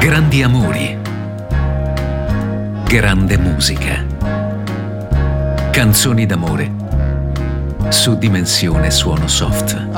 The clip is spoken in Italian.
Grandi amori. Grande musica. Canzoni d'amore su Dimensione Suono Soft.